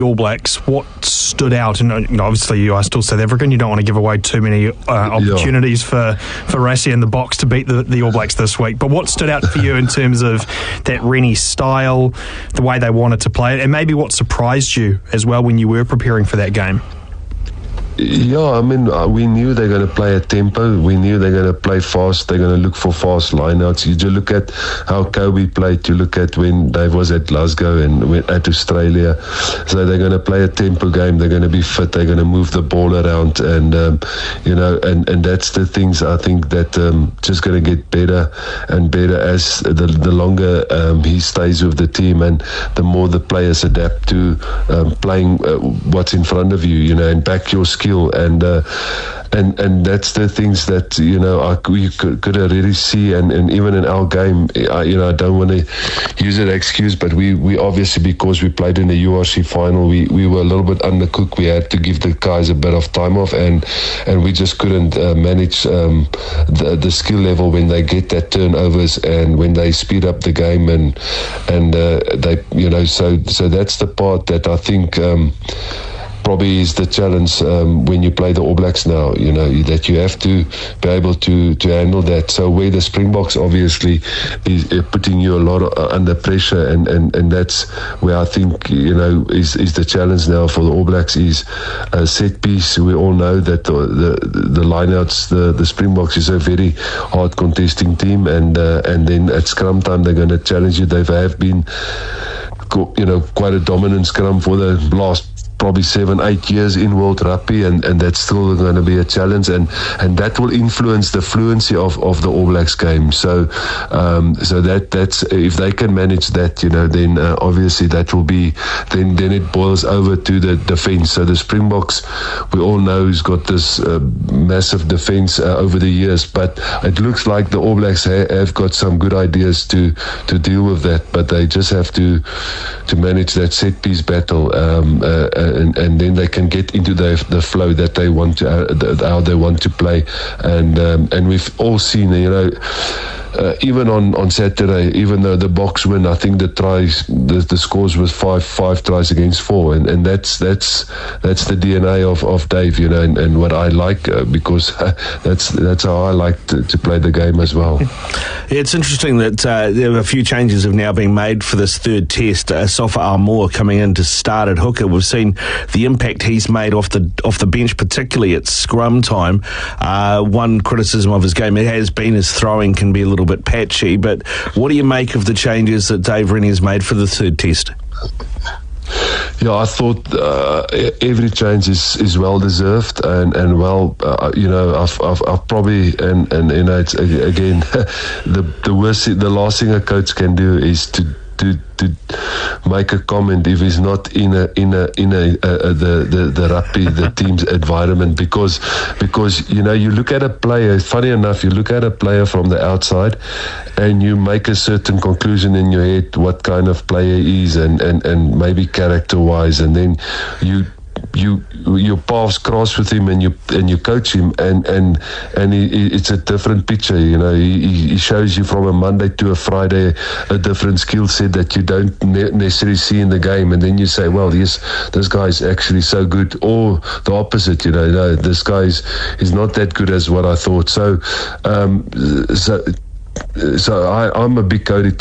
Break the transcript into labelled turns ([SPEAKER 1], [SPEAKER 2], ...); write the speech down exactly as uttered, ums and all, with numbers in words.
[SPEAKER 1] All Blacks, what stood out? And you know, obviously you are still South African, you don't want to give away too many uh, opportunities yeah. for, for Rassie and the Boks to beat the, the All Blacks this week, but what stood out for you in terms of that Rennie style, the way they wanted to play it, and maybe what surprised you as well when you were preparing for that game?
[SPEAKER 2] Yeah, I mean, we knew they're going to play a tempo. We knew they're going to play fast. They're going to look for fast lineouts. You just look at how Kobe played. You look at when Dave was at Glasgow and went at Australia. So they're going to play a tempo game. They're going to be fit. They're going to move the ball around, and um, you know, and, and that's the things I think that um, just going to get better and better as the the longer um, he stays with the team, and the more the players adapt to um, playing uh, what's in front of you. You know, and back your skill. And uh, and and that's the things that, you know, I, we could, could really see, and, and even in our game, I, you know, I don't want to use that excuse, but we, we obviously, because we played in the U R C final, we, we were a little bit undercooked. We had to give the guys a bit of time off, and and we just couldn't uh, manage um, the, the skill level when they get that turnovers and when they speed up the game, and and uh, they, you know, so so that's the part that I think Um, probably is the challenge um, when you play the All Blacks now, you know, that you have to be able to, to handle that. So where the Springboks obviously is uh, putting you a lot of, uh, under pressure, and, and, and that's where I think, you know, is, is the challenge now for the All Blacks is a set piece. We all know that the the, the lineouts, the, the Springboks is a very hard contesting team, and uh, and then at scrum time they're going to challenge you. They have been, you know, quite a dominant scrum for the last probably seven, eight years in World Rugby, and, and that's still going to be a challenge, and, and that will influence the fluency of, of the All Blacks game. So, um, so that that's if they can manage that, you know, then uh, obviously that will be then then it boils over to the defence. So the Springboks, we all know, has got this uh, massive defence uh, over the years, but it looks like the All Blacks ha- have got some good ideas to to deal with that, but they just have to to manage that set piece battle. Um, uh, And, and then they can get into the the flow that they want to, uh, the, how they want to play, and um, and we've all seen, you know, uh, even on, on Saturday, even though the Boks win, I think the tries, the, the scores was five five tries against four, and, and that's that's that's the D N A of, of Dave, you know, and, and what I like uh, because uh, that's that's how I like to, to play the game as well.
[SPEAKER 3] It's interesting that uh, there are a few changes have now been made for this third test. Uh, Sofa Armour coming in to start at hooker. We've seen the impact he's made off the off the bench, particularly at scrum time. Uh, one criticism of his game it has been his throwing can be a little bit patchy, but what do you make of the changes that Dave Rennie has made for the third test?
[SPEAKER 2] Yeah, I thought uh, every change is, is well deserved, and and well, uh, you know, I've, I've I've probably and and you know, it's again the the worst, the last thing a coach can do is to. To, to make a comment if he's not in a in a in a uh, the the the rugby the team's environment, because because you know, you look at a player, funny enough, you look at a player from the outside and you make a certain conclusion in your head what kind of player he is, and and and maybe character wise, and then you you your paths cross with him, and you and you coach him, and and and he, it's a different picture. You know, he, he shows you from a Monday to a Friday a different skill set that you don't ne- necessarily see in the game, and then you say, well, yes, this guy's actually so good, or the opposite. You know, no, this guy's is not that good as what I thought. So, um, so. So I, I'm a big Cody